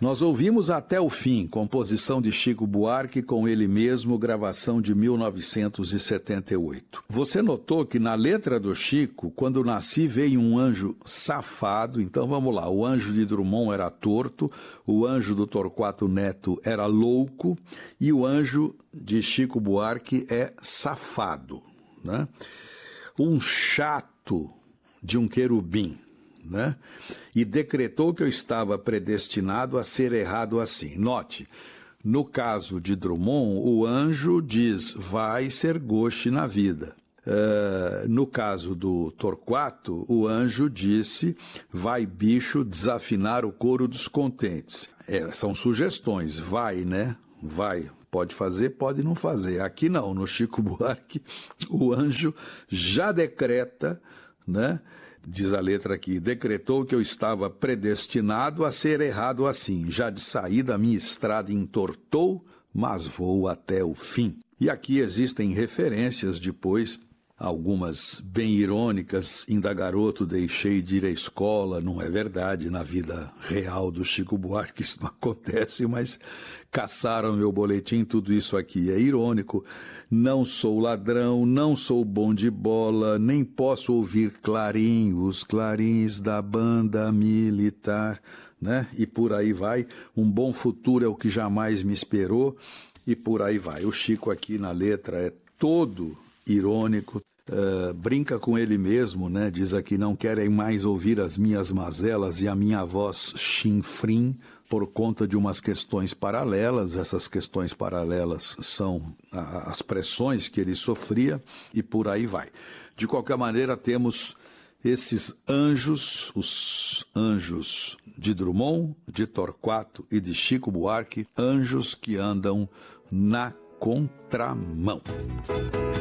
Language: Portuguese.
Nós ouvimos Até o Fim, composição de Chico Buarque com ele mesmo, gravação de 1978. Você notou que na letra do Chico, quando nasci veio um anjo safado, então vamos lá, o anjo de Drummond era torto, o anjo do Torquato Neto era louco e o anjo de Chico Buarque é safado, né? Um chato de um querubim, né? E decretou que eu estava predestinado a ser errado assim. Note, no caso de Drummond, o anjo diz, vai ser gauche na vida. No caso do Torquato, o anjo disse, vai bicho desafinar o coro dos contentes. São sugestões, vai, né? Vai. Pode fazer, pode não fazer. Aqui não, no Chico Buarque, o anjo já decreta, né? Diz a letra aqui, decretou que eu estava predestinado a ser errado assim. Já de saída a minha estrada entortou, mas vou até o fim. E aqui existem referências depois, algumas bem irônicas. Ainda garoto deixei de ir à escola. Não é verdade, na vida real do Chico Buarque isso não acontece, mas caçaram meu boletim, tudo isso aqui é irônico. Não sou ladrão, não sou bom de bola, nem posso ouvir clarim, os clarins da banda militar, né? E por aí vai, um bom futuro é o que jamais me esperou, e por aí vai. O Chico aqui na letra é todo irônico, brinca com ele mesmo, né? Diz aqui, não querem mais ouvir as minhas mazelas e a minha voz chinfrim por conta de umas questões paralelas. Essas questões paralelas são as pressões que ele sofria e por aí vai. De qualquer maneira, temos esses anjos, os anjos de Drummond, de Torquato e de Chico Buarque, anjos que andam na contramão.